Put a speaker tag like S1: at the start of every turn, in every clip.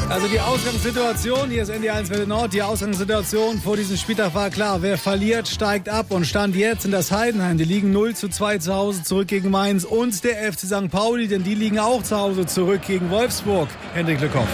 S1: Also die Ausgangssituation, hier ist ND1 Welle Nord, die Ausgangssituation vor diesem Spieltag war klar, wer verliert, steigt ab und stand jetzt in das Heidenheim. Die liegen 0:2 zu Hause zurück gegen Mainz und der FC St. Pauli, denn die liegen auch zu Hause zurück gegen Wolfsburg. Hendrik Lückhoff.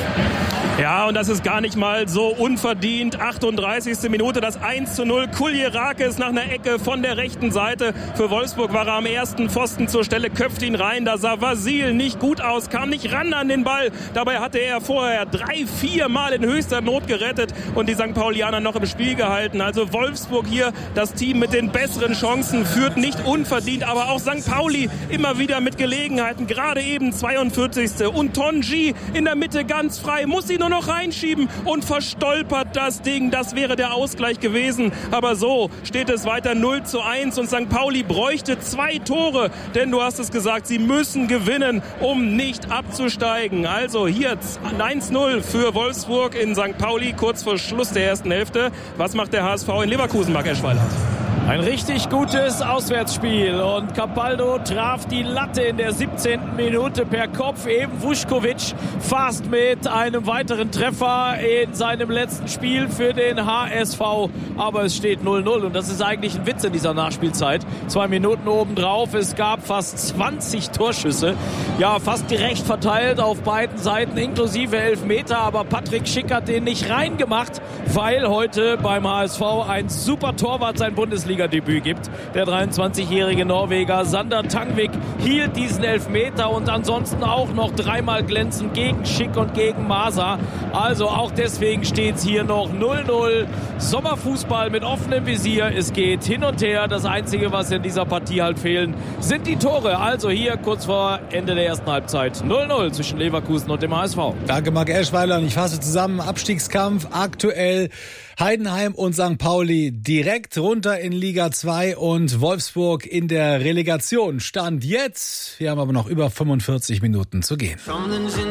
S2: Ja, und das ist gar nicht mal so unverdient. 38. Minute, das 1:0. Kuljerakis nach einer Ecke von der rechten Seite. Für Wolfsburg war er am ersten Pfosten zur Stelle, köpft ihn rein. Da sah Vasil nicht gut aus, kam nicht ran an den Ball. Dabei hatte er vorher 3-4 Mal in höchster Not gerettet und die St. Paulianer noch im Spiel gehalten. Also Wolfsburg hier, das Team mit den besseren Chancen, führt nicht unverdient. Aber auch St. Pauli immer wieder mit Gelegenheiten. Gerade eben 42. Und Tonji in der Mitte ganz frei, muss ihn nur noch reinschieben und verstolpert das Ding. Das wäre der Ausgleich gewesen. Aber so steht es weiter 0:1 und St. Pauli bräuchte 2 Tore. Denn du hast es gesagt, sie müssen gewinnen, um nicht abzusteigen. Also hier 1:0 für Wolfsburg in St. Pauli, kurz vor Schluss der ersten Hälfte. Was macht der HSV in Leverkusen, Marc Eschweiler?
S3: Ein richtig gutes Auswärtsspiel und Capaldo traf die Latte in der 17. Minute per Kopf. Eben Vuskovic fast mit einem weiteren Treffer in seinem letzten Spiel für den HSV. Aber es steht 0:0 und das ist eigentlich ein Witz in dieser Nachspielzeit. 2 Minuten obendrauf. Es gab fast 20 Torschüsse. Ja, fast gerecht verteilt auf beiden Seiten, inklusive Elfmeter. Aber Patrick Schick hat den nicht reingemacht, weil heute beim HSV ein super Torwart sein Bundesliga-Debüt gibt. Der 23-jährige Norweger Sander Tangvik hielt diesen Elfmeter und ansonsten auch noch 3-mal glänzend gegen Schick und gegen Masa. Also auch deswegen steht es hier noch 0:0. Sommerfußball mit offenem Visier. Es geht hin und her. Das Einzige, was in dieser Partie halt fehlen, sind die Tore. Also hier kurz vor Ende der ersten Halbzeit 0:0 zwischen Leverkusen und dem HSV.
S1: Danke, Marc Eschweiler. Und ich fasse zusammen, Abstiegskampf aktuell Heidenheim und St. Pauli direkt runter in Liga 2 und Wolfsburg in der Relegation. Stand jetzt, wir haben aber noch über 45 Minuten zu gehen.